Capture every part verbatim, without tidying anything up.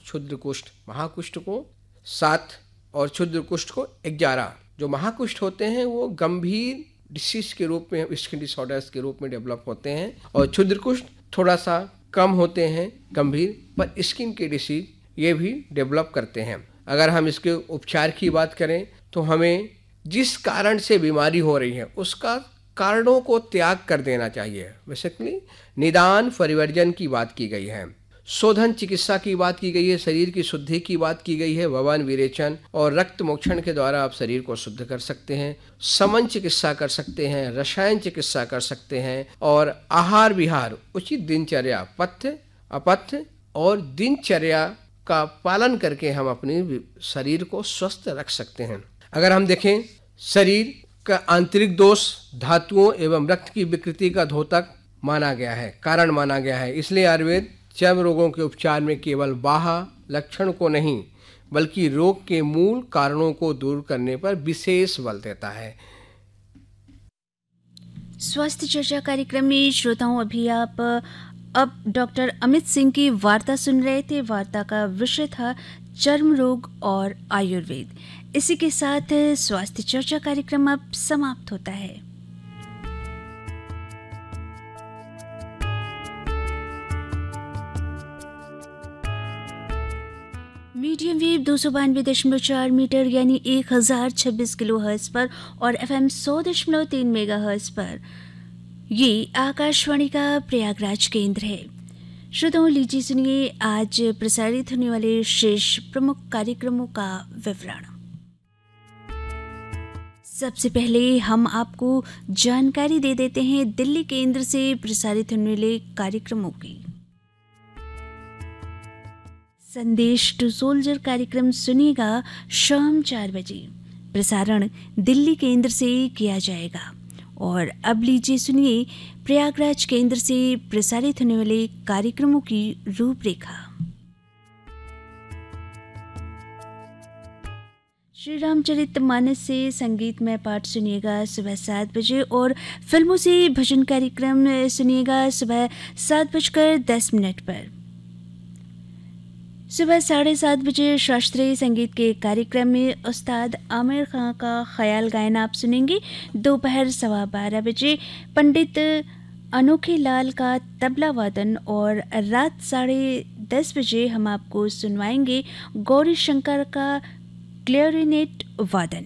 क्षुद्र कुष्ठ महाकुष्ठ को सात और क्षुद्र कुष्ठ को ग्यारह। जो महाकुष्ठ होते हैं वो गंभीर डिसीज के रूप में, स्किन डिसऑर्डर्स के रूप में डेवलप होते हैं, और क्षुद्र कुष्ठ थोड़ा सा कम होते हैं गंभीर, पर स्किन के डिसीज ये भी डेवलप करते हैं। अगर हम इसके उपचार की बात करें तो हमें जिस कारण से बीमारी हो रही है उसका कारणों को त्याग कर देना चाहिए। बेसिकली निदान परिवर्जन की बात की गई है, शोधन चिकित्सा की बात की गई है, शरीर की शुद्धि की बात की गई है। भवन विरेचन और रक्त मोक्षण के द्वारा आप शरीर को शुद्ध कर सकते हैं, समन चिकित्सा कर सकते हैं, रसायन चिकित्सा कर सकते हैं, और आहार विहार, उचित दिनचर्या, पथ्य अपथ्य और दिनचर्या का पालन करके हम अपने शरीर को स्वस्थ रख सकते हैं। अगर हम देखें, शरीर का आंतरिक दोष धातुओं एवं रक्त की विकृति का द्योतक माना गया है, कारण माना गया है। इसलिए आयुर्वेद चर्म रोगों के उपचार में केवल बाह्य लक्षण को नहीं बल्कि रोग के मूल कारणों को दूर करने पर विशेष बल देता है। स्वास्थ्य चर्चा कार्यक्रम में श्रोताओं, अभी आप अब डॉक्टर अमित सिंह की वार्ता सुन रहे थे। वार्ता का विषय था चर्म रोग और आयुर्वेद। इसी के साथ स्वास्थ्य चर्चा कार्यक्रम अब समाप्त होता है। मीडियम वेव दो सौ बानवे दशमलव चार मीटर यानी एक हजार छब्बीस किलो हर्ट्ज पर और एफ एम सौ दशमलव तीन मेगा हर्ट्ज पर ये आकाशवाणी का प्रयागराज केंद्र है। श्रोताओं, लीजिए सुनिए आज प्रसारित होने वाले शेष प्रमुख कार्यक्रमों का विवरण। सबसे पहले हम आपको जानकारी दे देते हैं दिल्ली केंद्र से प्रसारित होने वाले कार्यक्रमों की। संदेश टू सोल्जर कार्यक्रम सुनिएगा शाम चार बजे, प्रसारण दिल्ली केंद्र से किया जाएगा। और अब लीजिए सुनिए प्रयागराज केंद्र से प्रसारित होने वाले कार्यक्रमों की रूपरेखा। श्री रामचरितमानस से संगीतमय पाठ सुनिएगा सुबह सात बजे, और फिल्मों से भजन कार्यक्रम सुनिएगा सुबह सात बजकर दस मिनट पर। सुबह साढ़े सात बजे शास्त्रीय संगीत के कार्यक्रम में उस्ताद आमिर खां का ख्याल गायन आप सुनेंगे। दोपहर सवा बारह बजे पंडित अनोखे लाल का तबला वादन, और रात साढ़े दस बजे हम आपको सुनवाएंगे गौरी शंकर का क्लैरिनेट वादन।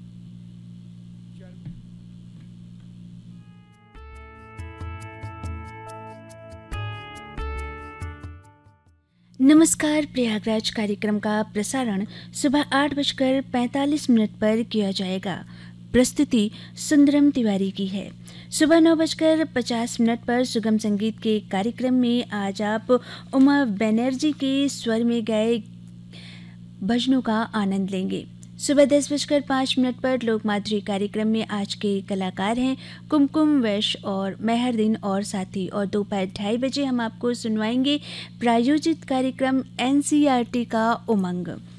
नमस्कार प्रयागराज कार्यक्रम का प्रसारण सुबह आठ बजकर पैंतालीस मिनट पर किया जाएगा। प्रस्तुति सुंदरम तिवारी की है। सुबह नौ बजकर पचास मिनट पर सुगम संगीत के कार्यक्रम में आज आप उमा बनर्जी के स्वर में गाए भजनों का आनंद लेंगे। सुबह दस बजकर पाँच मिनट पर लोक माधुरी कार्यक्रम में आज के कलाकार हैं कुमकुम वैश्य और मेहरदीन और साथी। और दोपहर ढाई बजे हम आपको सुनवाएंगे प्रायोजित कार्यक्रम N C E R T का उमंग।